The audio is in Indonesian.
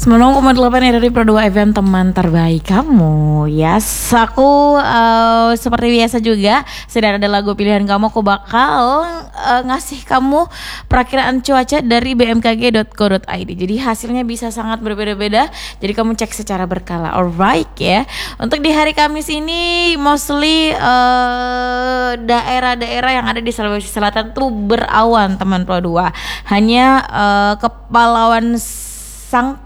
96,8 ya dari Pro 2 FM, teman terbaik kamu. Yes, aku seperti biasa juga sudah ada lagu pilihan kamu. Aku bakal ngasih kamu perakiraan cuaca dari bmkg.co.id. Jadi hasilnya bisa sangat berbeda-beda. Jadi kamu cek secara berkala. Alright ya. Untuk di hari Kamis ini mostly daerah-daerah yang ada di Sulawesi Selatan tuh berawan, teman Pro 2. Hanya Kepulauan